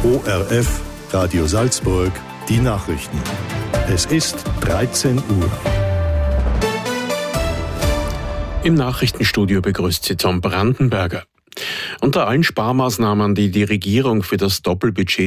ORF Radio Salzburg, die Nachrichten. Es ist 13 Uhr. Im Nachrichtenstudio begrüßt Sie Tom Brandenberger. Unter allen Sparmaßnahmen, die die Regierung für das Doppelbudget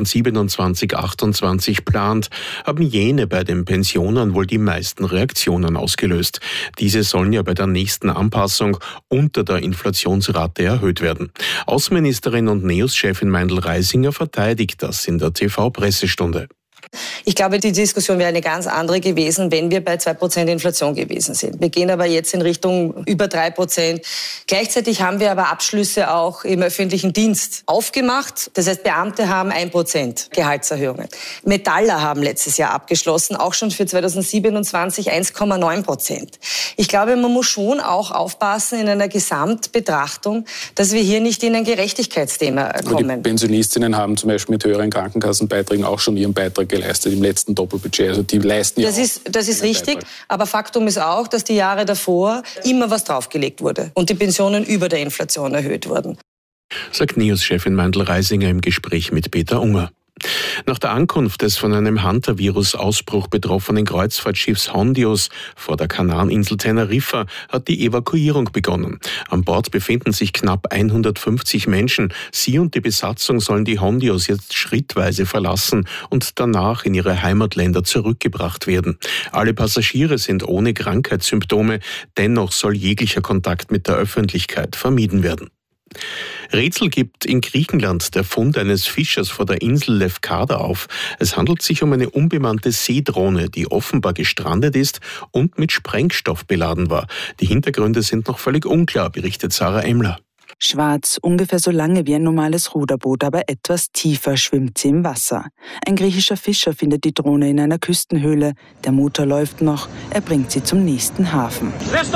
2027-28 plant, haben jene bei den Pensionen wohl die meisten Reaktionen ausgelöst. Diese sollen ja bei der nächsten Anpassung unter der Inflationsrate erhöht werden. Außenministerin und NEOS-Chefin Meindl-Reisinger verteidigt das in der TV-Pressestunde. Ich glaube, die Diskussion wäre eine ganz andere gewesen, wenn wir bei 2% Inflation gewesen sind. Wir gehen aber jetzt in Richtung über 3%. Gleichzeitig haben wir aber Abschlüsse auch im öffentlichen Dienst aufgemacht. Das heißt, Beamte haben 1% Gehaltserhöhungen. Metaller haben letztes Jahr abgeschlossen, auch schon für 2027 1,9%. Ich glaube, man muss schon auch aufpassen in einer Gesamtbetrachtung, dass wir hier nicht in ein Gerechtigkeitsthema kommen. Die Pensionistinnen haben zum Beispiel mit höheren Krankenkassenbeiträgen auch schon ihren Beitrag geleistet im letzten Doppelbudget. Also die leisten ja Das ist richtig, aber Faktum ist auch, dass die Jahre davor immer was draufgelegt wurde und die Pensionen über der Inflation erhöht wurden. Sagt NEOS-Chefin Meindl-Reisinger im Gespräch mit Peter Unger. Nach der Ankunft des von einem Hantavirus-Ausbruch betroffenen Kreuzfahrtschiffs Hondios vor der Kanareninsel Teneriffa hat die Evakuierung begonnen. An Bord befinden sich knapp 150 Menschen. Sie und die Besatzung sollen die Hondios jetzt schrittweise verlassen und danach in ihre Heimatländer zurückgebracht werden. Alle Passagiere sind ohne Krankheitssymptome. Dennoch soll jeglicher Kontakt mit der Öffentlichkeit vermieden werden. Rätsel gibt in Griechenland der Fund eines Fischers vor der Insel Lefkada auf. Es handelt sich um eine unbemannte Seedrohne, die offenbar gestrandet ist und mit Sprengstoff beladen war. Die Hintergründe sind noch völlig unklar, berichtet Sarah Emler. Schwarz, ungefähr so lange wie ein normales Ruderboot, aber etwas tiefer schwimmt sie im Wasser. Ein griechischer Fischer findet die Drohne in einer Küstenhöhle. Der Motor läuft noch, er bringt sie zum nächsten Hafen.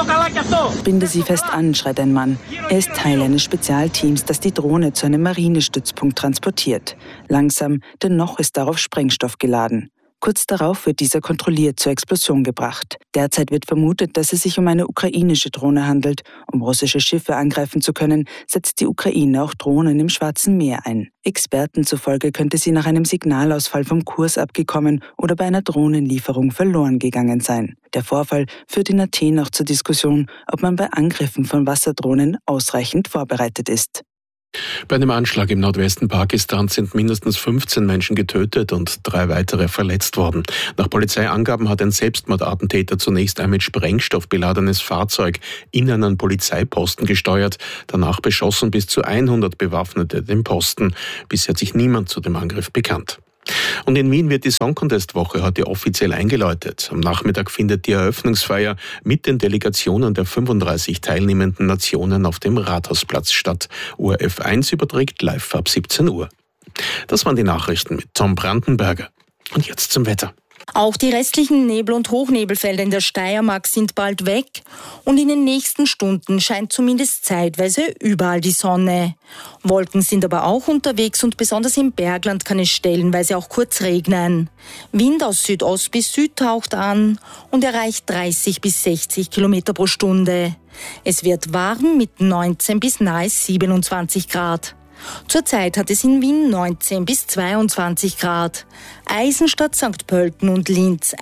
Binde sie fest an, schreit ein Mann. Er ist Teil eines Spezialteams, das die Drohne zu einem Marinestützpunkt transportiert. Langsam, denn noch ist darauf Sprengstoff geladen. Kurz darauf wird dieser kontrolliert zur Explosion gebracht. Derzeit wird vermutet, dass es sich um eine ukrainische Drohne handelt. Um russische Schiffe angreifen zu können, setzt die Ukraine auch Drohnen im Schwarzen Meer ein. Experten zufolge könnte sie nach einem Signalausfall vom Kurs abgekommen oder bei einer Drohnenlieferung verloren gegangen sein. Der Vorfall führt in Athen auch zur Diskussion, ob man bei Angriffen von Wasserdrohnen ausreichend vorbereitet ist. Bei einem Anschlag im Nordwesten Pakistans sind mindestens 15 Menschen getötet und 3 weitere verletzt worden. Nach Polizeiangaben hat ein Selbstmordattentäter zunächst ein mit Sprengstoff beladenes Fahrzeug in einen Polizeiposten gesteuert. Danach beschossen bis zu 100 Bewaffnete den Posten. Bisher hat sich niemand zu dem Angriff bekannt. Und in Wien wird die Song Contest Woche heute offiziell eingeläutet. Am Nachmittag findet die Eröffnungsfeier mit den Delegationen der 35 teilnehmenden Nationen auf dem Rathausplatz statt. ORF 1 überträgt live ab 17 Uhr. Das waren die Nachrichten mit Tom Brandenberger. Und jetzt zum Wetter. Auch die restlichen Nebel- und Hochnebelfelder in der Steiermark sind bald weg und in den nächsten Stunden scheint zumindest zeitweise überall die Sonne. Wolken sind aber auch unterwegs und besonders im Bergland kann es stellenweise auch kurz regnen. Wind aus Südost bis Süd taucht an und erreicht 30 bis 60 Kilometer pro Stunde. Es wird warm mit 19 bis nahe 27 Grad. Zurzeit hat es in Wien 19 bis 22 Grad, Eisenstadt, St. Pölten und Linz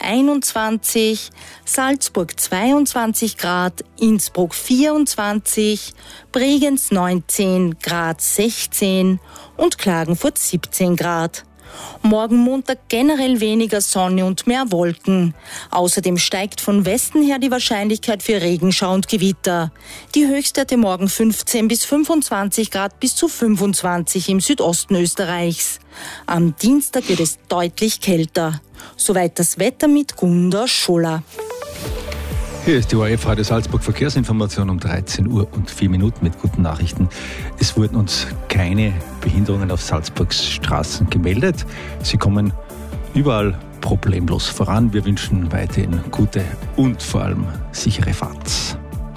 21, Salzburg 22 Grad, Innsbruck 24, Bregenz 19, Graz 16 und Klagenfurt 17 Grad. Morgen Montag generell weniger Sonne und mehr Wolken. Außerdem steigt von Westen her die Wahrscheinlichkeit für Regenschau und Gewitter. Die Höchstwerte morgen 15 bis 25 Grad bis zu 25 im Südosten Österreichs. Am Dienstag wird es deutlich kälter. Soweit das Wetter mit Gunda Scholler. Hier ist die ORF Radio Salzburg Verkehrsinformation um 13 Uhr und 4 Minuten mit guten Nachrichten. Es wurden uns keine Behinderungen auf Salzburgs Straßen gemeldet. Sie kommen überall problemlos voran. Wir wünschen weiterhin gute und vor allem sichere Fahrt.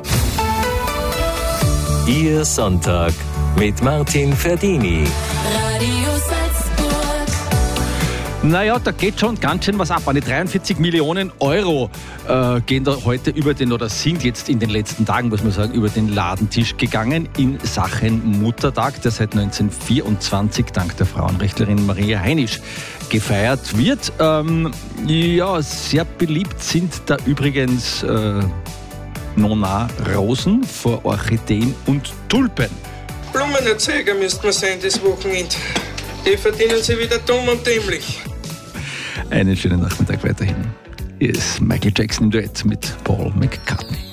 Ihr Sonntag mit Martin Ferdini. Radio Salzburg. Naja, da geht schon ganz schön was ab. Eine 43 Millionen Euro gehen da heute sind jetzt in den letzten Tagen, muss man sagen, über den Ladentisch gegangen in Sachen Muttertag, der seit 1924 dank der Frauenrechtlerin Maria Heinisch gefeiert wird. Sehr beliebt sind da übrigens Nona-Rosen vor Orchideen und Tulpen. Blumenerzeuger müsste man sein das Wochenende. Die verdienen sie wieder dumm und dämlich. Einen schönen Nachmittag weiterhin. Hier ist Michael Jackson im Duett mit Paul McCartney.